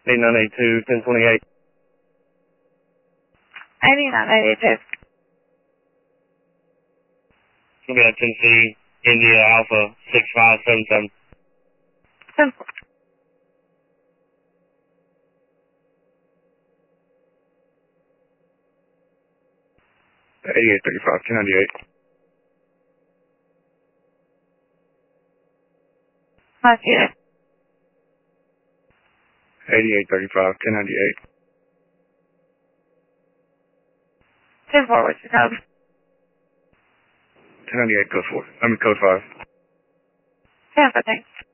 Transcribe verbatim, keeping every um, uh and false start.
eight nine eight two, ten twenty-eight. eighty-nine eighty-two. We got Tennessee, India, Alpha, six five seven seven. ten four. eighty-eight thirty-five, ten ninety-eight. five two. eighty-eight thirty-five, ten ninety-eight. ten four, what's your code? ten ninety-eight, code four. I mean, code five. ten four, thanks.